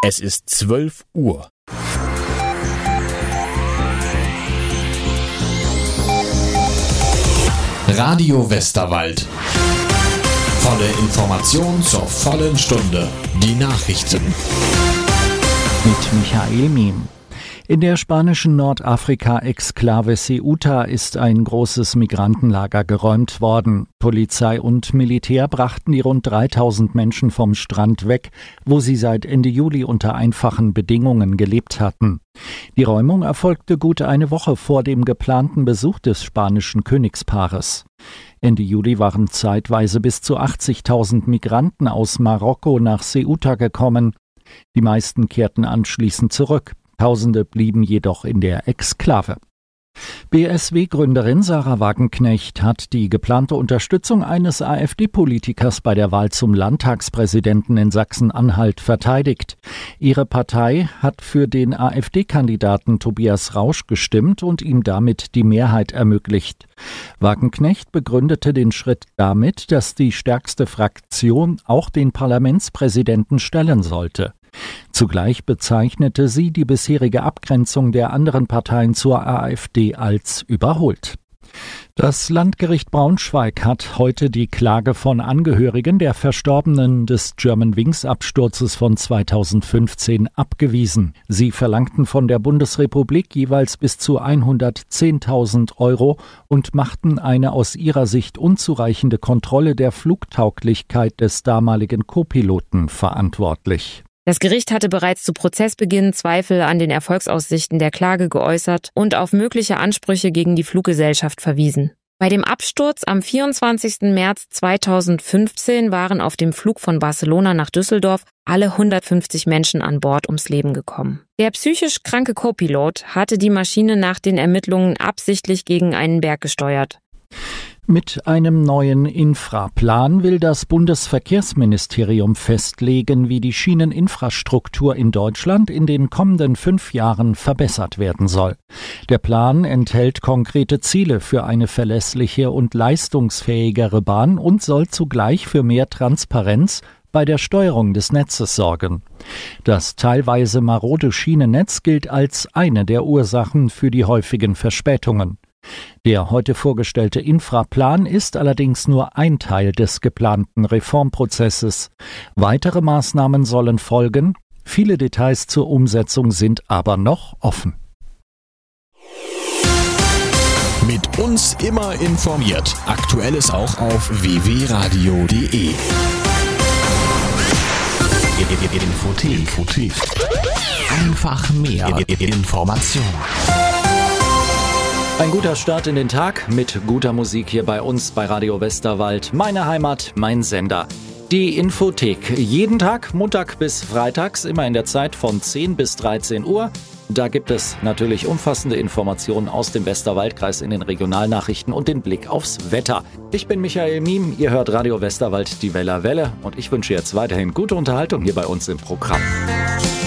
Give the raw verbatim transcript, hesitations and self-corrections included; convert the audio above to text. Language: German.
Es ist zwölf Uhr. Radio Westerwald. Volle Information zur vollen Stunde. Die Nachrichten. Mit Michael Miem. In der spanischen Nordafrika-Exklave Ceuta ist ein großes Migrantenlager geräumt worden. Polizei und Militär brachten die rund dreitausend Menschen vom Strand weg, wo sie seit Ende Juli unter einfachen Bedingungen gelebt hatten. Die Räumung erfolgte gut eine Woche vor dem geplanten Besuch des spanischen Königspaares. Ende Juli waren zeitweise bis zu achtzigtausend Migranten aus Marokko nach Ceuta gekommen. Die meisten kehrten anschließend zurück. Tausende blieben jedoch in der Exklave. B S W-Gründerin Sahra Wagenknecht hat die geplante Unterstützung eines AfD-Politikers bei der Wahl zum Landtagspräsidenten in Sachsen-Anhalt verteidigt. Ihre Partei hat für den AfD-Kandidaten Tobias Rausch gestimmt und ihm damit die Mehrheit ermöglicht. Wagenknecht begründete den Schritt damit, dass die stärkste Fraktion auch den Parlamentspräsidenten stellen sollte. Zugleich bezeichnete sie die bisherige Abgrenzung der anderen Parteien zur AfD als überholt. Das Landgericht Braunschweig hat heute die Klage von Angehörigen der Verstorbenen des Germanwings-Absturzes von zweitausendfünfzehn abgewiesen. Sie verlangten von der Bundesrepublik jeweils bis zu hundertzehntausend Euro und machten eine aus ihrer Sicht unzureichende Kontrolle der Flugtauglichkeit des damaligen Co-Piloten verantwortlich. Das Gericht hatte bereits zu Prozessbeginn Zweifel an den Erfolgsaussichten der Klage geäußert und auf mögliche Ansprüche gegen die Fluggesellschaft verwiesen. Bei dem Absturz am vierundzwanzigsten März zweitausendfünfzehn waren auf dem Flug von Barcelona nach Düsseldorf alle hundertfünfzig Menschen an Bord ums Leben gekommen. Der psychisch kranke Co-Pilot hatte die Maschine nach den Ermittlungen absichtlich gegen einen Berg gesteuert. Mit einem neuen Infraplan will das Bundesverkehrsministerium festlegen, wie die Schieneninfrastruktur in Deutschland in den kommenden fünf Jahren verbessert werden soll. Der Plan enthält konkrete Ziele für eine verlässliche und leistungsfähigere Bahn und soll zugleich für mehr Transparenz bei der Steuerung des Netzes sorgen. Das teilweise marode Schienennetz gilt als eine der Ursachen für die häufigen Verspätungen. Der heute vorgestellte Infraplan ist allerdings nur ein Teil des geplanten Reformprozesses. Weitere Maßnahmen sollen folgen. Viele Details zur Umsetzung sind aber noch offen. Mit uns immer informiert. Aktuelles auch auf w w radio punkt de. Infothek. Infothek. Einfach mehr Information. Ein guter Start in den Tag mit guter Musik hier bei uns bei Radio Westerwald. Meine Heimat, mein Sender. Die Infothek. Jeden Tag, Montag bis Freitags, immer in der Zeit von zehn bis dreizehn Uhr. Da gibt es natürlich umfassende Informationen aus dem Westerwaldkreis in den Regionalnachrichten und den Blick aufs Wetter. Ich bin Michael Miem, ihr hört Radio Westerwald, die Weller Welle, und ich wünsche jetzt weiterhin gute Unterhaltung hier bei uns im Programm.